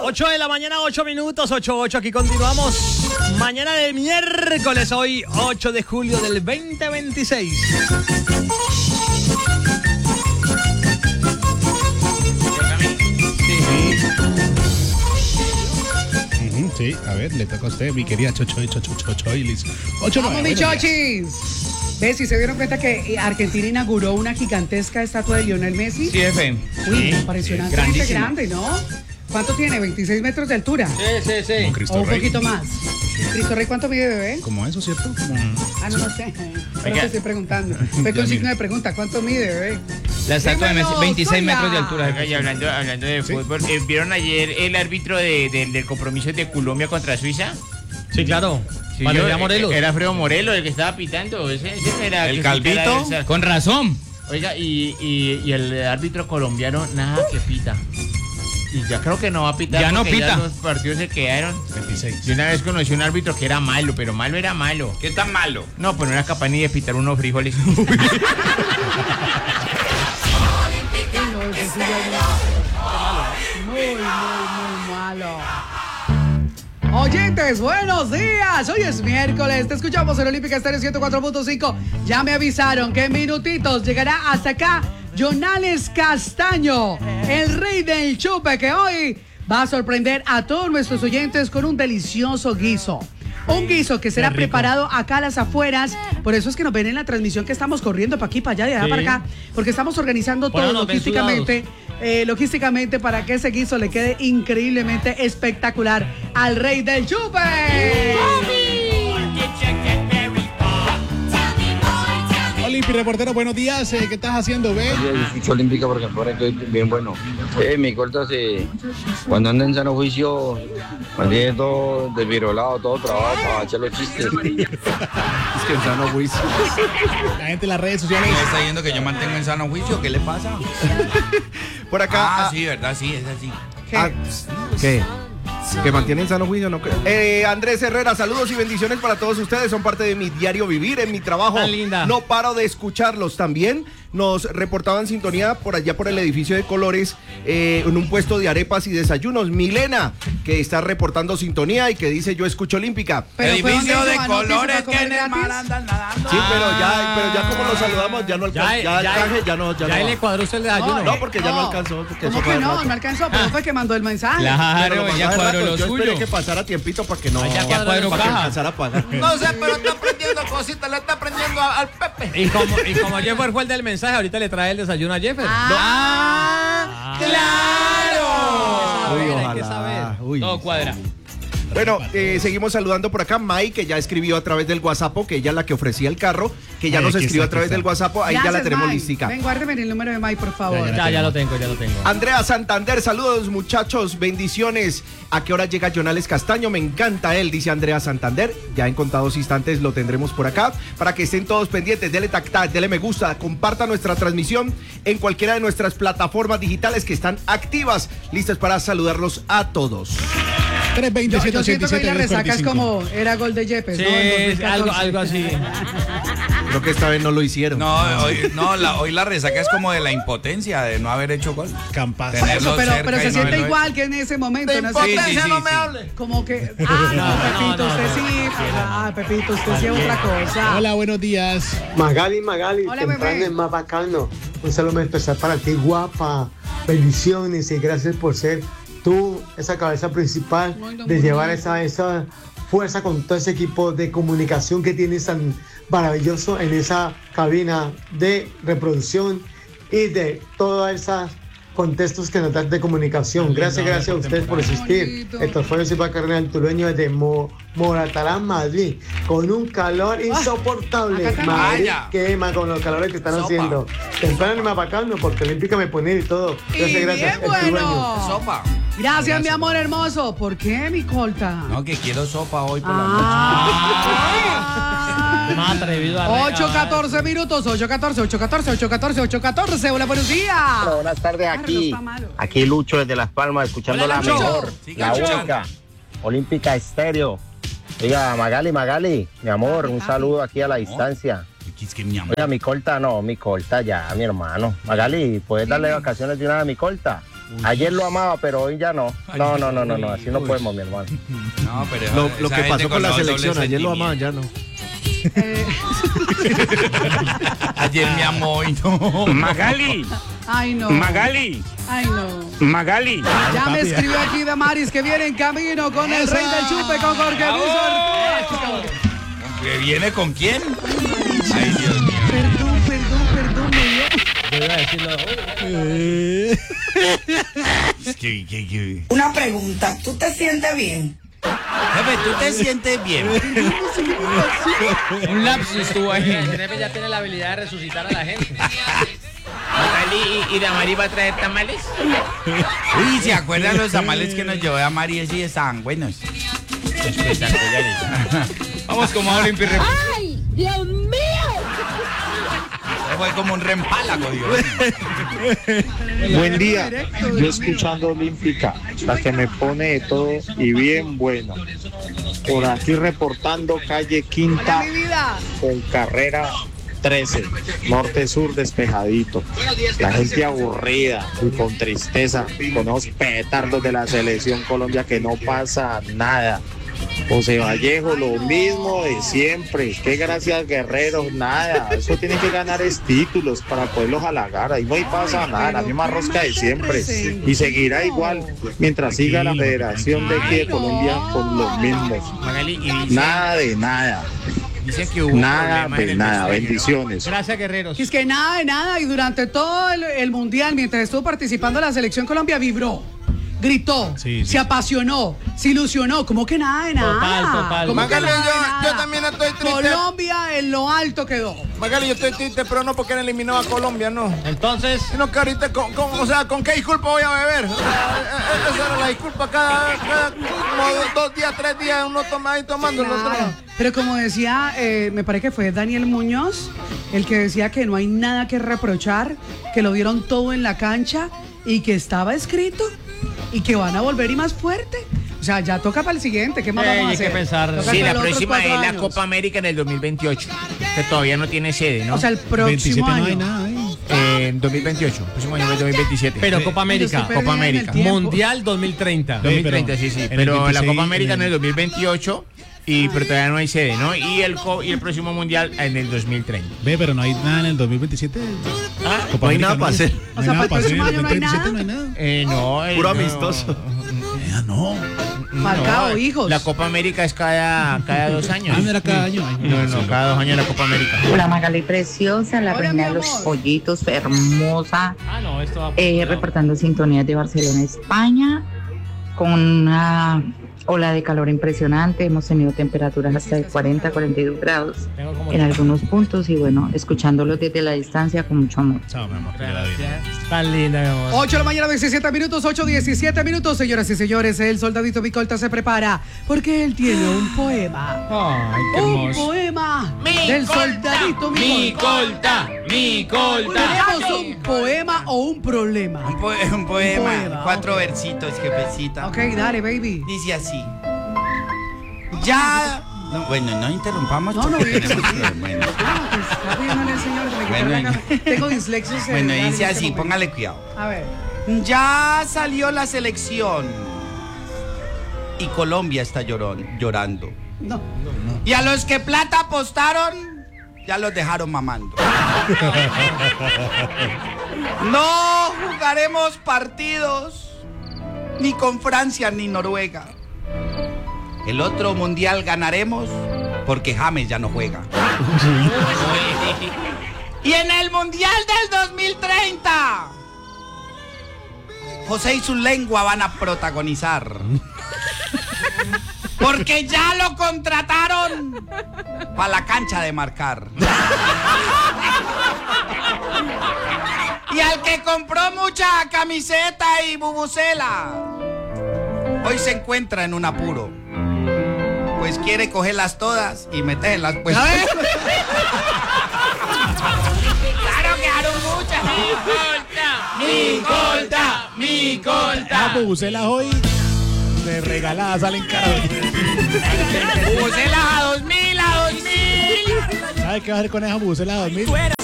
8 de la mañana, 8 minutos, 8:08, aquí continuamos. Mañana de miércoles, hoy 8 de julio del 2026. Sí, a ver, le toca a usted, mi querida Chochoilis. ¡Vamos, mi chochis! ¿Ves? Si se dieron cuenta que Argentina inauguró una gigantesca estatua de Lionel Messi. Sí, jefe. Uy, impresionantemente grande, ¿no? ¿Cuánto tiene? ¿26 metros de altura? Sí. Como Cristo O un Rey. poquito más. ¿Cristo Rey cuánto mide, bebé? Como eso, ¿cierto? No sé. Pero te estoy preguntando. Fue con signo de pregunta. ¿Cuánto mide, bebé? La estatua de Messi, 26 Sonia. metros de altura. Oiga, y hablando de fútbol, ¿vieron ayer el árbitro del compromiso de Colombia contra Suiza? Sí, claro. Sí, Valeria Morelos. Era Alfredo Morelos el que estaba pitando. Ese era El que calvito. era Con razón. Oiga, y el árbitro colombiano nada que pita. Y ya creo que no va a pitar. Ya no porque pita. Los partidos se quedaron. 26. Yo una vez conocí un árbitro que era malo, pero malo era malo. ¿Qué tan malo? No, pues no era capaz ni de pitar unos frijoles. Muy malo. Oyentes, buenos días. Hoy es miércoles. Te escuchamos en Olímpica Estéreo 104.5. Ya me avisaron que en minutitos llegará hasta acá Jonales Castaño, el rey del chupe, que hoy va a sorprender a todos nuestros oyentes con un delicioso guiso. Un guiso que será preparado acá a las afueras. Por eso es que nos ven en la transmisión que estamos corriendo para aquí, para allá, de allá para acá. Porque estamos organizando todo logísticamente para que ese guiso le quede increíblemente espectacular al rey del chupe. Olimpi, reportero, buenos días. ¿Qué estás haciendo, ve? Yo escucho Olímpica porque ahora estoy bien bueno. Mi corta cuando anda en sano juicio, mantiene todo desvirolado, todo trabajo para echar los chistes. Es que en sano juicio. La gente en las redes sociales. ¿Me está diciendo que yo mantengo en sano juicio? ¿Qué le pasa? Por acá. Sí, ¿verdad? Sí, es así. ¿Qué? Que mantienen sano juicio, no creo. Andrés Herrera, saludos y bendiciones para todos ustedes. Son parte de mi diario vivir, en mi trabajo. Tan linda. No paro de escucharlos. También nos reportaban sintonía por allá por el edificio de Colores, en un puesto de arepas y desayunos. Milena, que está reportando sintonía y que dice: yo escucho Olímpica. Edificio de Colores que que en el mar andan nadando. Sí, pero ya como lo saludamos, ya no alcanzó. Ya Ya le cuadró usted el desayuno. No, porque ya no alcanzó. Porque ¿Cómo eso fue que no? rato. No alcanzó, pero fue que mandó el mensaje. Claro, Pero ya cuadró lo yo esperé suyo. que pasara tiempito para que no. Ya cuadró para que caja. alcanzara a pagar. No sé, pero está aprendiendo cositas, le está aprendiendo al Pepe. Y como Jeffer fue el del mensaje, ahorita le trae el desayuno a Jeffer. ¡Claro! Uy, Hay que saber. ojalá. Uy. Todo cuadra. Bueno, seguimos saludando por acá. Mai, que ya escribió a través del WhatsApp, que ella es la que ofrecía el carro, que ya Ay, nos aquí escribió está, a través aquí del está. WhatsApp. Ahí ya la Gracias, tenemos Mai. listica. Ven, guárdeme el número de Mai, por favor. Ya lo tengo. Andrea Santander, saludos muchachos, bendiciones. ¿A qué hora llega Jonales Castaño? Me encanta él, dice Andrea Santander. Ya en contados instantes lo tendremos por acá. Para que estén todos pendientes, dele tac, dele me gusta, comparta nuestra transmisión en cualquiera de nuestras plataformas digitales que están activas, listas para saludarlos a todos. 320 Yo siento que hoy la resaca es como era gol de Yepes, Sí, ¿no? En 2014. algo así. Creo que esta vez no lo hicieron. Hoy la resaca es como de la impotencia de no haber hecho gol. Campas. Tenerlo Pero cerca y se no siente haberlo igual que en ese momento. De ¿no? impotencia Sí, no me hable. como que, Pepito, usted sí. Pepito, usted sí es otra cosa. Hola, buenos días. Magali, Hola, temprano bebé. es más bacano. Un saludo muy especial para ti, guapa. Bendiciones y gracias por ser tú esa cabeza principal Muy de bonito. llevar esa fuerza con todo ese equipo de comunicación que tienes tan maravilloso en esa cabina de reproducción y de todas esas contextos que nos dan de comunicación. Gracias a ustedes por existir. Bonito. Esto fue Silva Cardenal Tureño desde Moratalán, Madrid, con un calor insoportable. acá también. Madrid Vaya. quema con los calores que están Sopa. haciendo. Temprano y más bacano porque Olímpica me pone y todo. Y Gracias. bien El tureño. bueno. Sopa. Gracias, mi amor hermoso. ¿Por qué, mi colta? No, que quiero sopa hoy por la Más atrevido a 8:14 minutos, 8:14. Hola, buenos días. Hola, buenas tardes Claro, no aquí. está malo. Aquí Lucho desde Las Palmas, escuchando Hola, la Lucho. mejor, Siga la escuchando. única, Olímpica Estéreo. Oiga, Magali, mi amor, un saludo aquí a la distancia. Es que mi amor. Oiga, mi corta ya, mi hermano. Magali, ¿puedes darle vacaciones de una vez a mi corta? Ayer lo amaba, pero hoy ya no. No, así no podemos, mi hermano. No, pero Lo que pasó con la selección, ayer lo amaban, ya no. Ayer me amó y no. Magali. Ay, no. Magali. Ay, no. Magali. Ya me escribió aquí Damaris que viene en camino con el rey del chupe, con Jorge Luis Ortiz. ¿Que viene con quién? Ay, Dios mío. Perdón, me dio. Yo iba a decirlo. Es que... Una pregunta, ¿tú te sientes bien? Jefe, ¿tú te sientes bien? Un lapsus estuvo ahí. El jefe ya tiene la habilidad de resucitar a la gente. Magali, ¿y Damari va a traer tamales? Uy, ¿se acuerdan los tamales que nos llevó a Mari? Sí, estaban buenos. Espectaculares. Vamos como ahora en Pirre. ¡Ay, Dios mío! Fue como un reempálago, Dios. Buen día. Yo escuchando Olímpica, la que me pone de todo y bien bueno. Por aquí reportando calle Quinta, Mi vida. con carrera 13, norte-sur despejadito. La gente aburrida y con tristeza, con unos petardos de la selección Colombia que no pasa nada. José Vallejo, lo mismo de siempre. Qué gracias, guerreros, nada. Eso tienen que ganar es títulos para poderlos halagar. Ahí no hay pasa nada, la misma rosca de siempre. Y seguirá igual mientras siga la Federación de aquí de Colombia con los mismos. Magali, y dice, Nada de nada. dice que hubo Nada problemas en de el nada. vestuario, ¿no? Bendiciones. Gracias, guerreros. Y es que nada de nada, y durante todo el mundial, mientras estuvo participando la selección Colombia, vibró, gritó, Sí, sí. se apasionó, se ilusionó, como que nada de nada. Total. ¿Cómo que Magali, nada de yo nada? también estoy triste. Colombia en lo alto quedó. Magali, yo estoy triste, pero no porque han eliminado a Colombia, no. Entonces, Sino que ahorita, ¿con qué disculpa voy a beber? O sea, esa era la disculpa cada como 2 días, 3 días, uno toma ahí tomando. Claro. Pero como decía, me parece que fue Daniel Muñoz, el que decía que no hay nada que reprochar, que lo dieron todo en la cancha y que estaba escrito y que van a volver y más fuerte. O sea, ya toca para el siguiente. ¿Qué más vamos a hay hacer? que pensar. Toca Sí, para la los otros próxima 4 es la años. Copa América en el 2028, que todavía no tiene sede, ¿no? O sea, el próximo 27 no año. hay nada ahí. En 2028, próximo año es 2027. pero Copa Yo América. estoy Copa perdida en el América. tiempo. Mundial 2030. 2030, sí, en el pero la 26, Copa América en en el- el 2028, pero todavía no hay sede, ¿no? Y el próximo Mundial en el 2030. Ve, pero no hay nada en el 2027. ¿Ah? Copa No hay América nada para hacer. No O hay sea, nada para el hacer. En próximo el año no hay 2027 nada. no hay nada. No. Puro no. amistoso. No. Falcao, hijos. La Copa América es cada 2 años. Ah, no era cada año. Ay, No, cada 2 años la Copa América. Hola Magali preciosa, la Hola, reina mi de los amor. pollitos, hermosa, Ah, no, esto va por reportando sintonía de Barcelona, España, con una ola de calor impresionante. Hemos tenido temperaturas hasta de 40, 42 grados Tengo como en algunos puntos y bueno, escuchándolos desde la distancia con mucho amor. Chao, mi amor. que te vaya bien. Tan linda, mi amor. 8 de la mañana, 17 minutos, 8:17 minutos, señoras y señores. El soldadito Bicolta se prepara porque él tiene un poema. Ay, qué Un hermoso. poema del soldadito Bicolta. ¿Tenemos un poema o un problema? Un poema, Un poema, 4 versitos, jefecita. Ok, dale, baby. Dice así. Ya... No, bueno, no interrumpamos. No, no, porque bien. tenemos- bueno. Ah, pues, está pidiéndole al señor que me quite Bueno, la cara. Tengo dislexia. Bueno, cerebral en dice este así, momento. póngale cuidado. A ver. Ya salió la selección y Colombia está llorando. No. Y a los que plata apostaron, ya los dejaron mamando. No jugaremos partidos ni con Francia ni Noruega. El otro mundial ganaremos porque James ya no juega. Y en el mundial del 2030, José y su lengua van a protagonizar. Porque ya lo contrataron para la cancha de marcar. Y al que compró mucha camiseta y bubucela, hoy se encuentra en un apuro. Pues quiere cogerlas todas y meterlas pues. Claro que harán muchas. Mi colta. Ah, bubucelas hoy de regaladas salen caras. Bubucelas a 2000, a 2000. ¿Sabes qué va a hacer con esa bubucelas 2000?